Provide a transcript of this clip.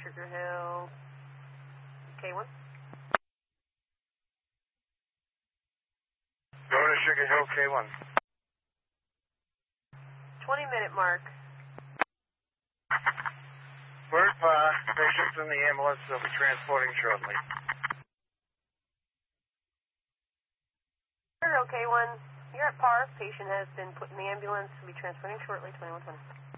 Sugar Hill, K1. Go to Sugar Hill, K1. 20-minute mark. Bird patients in the ambulance they'll be transporting shortly. Sugar Hill, K1. You're at par. Patient has been put in the ambulance. Will be transporting shortly, 2120.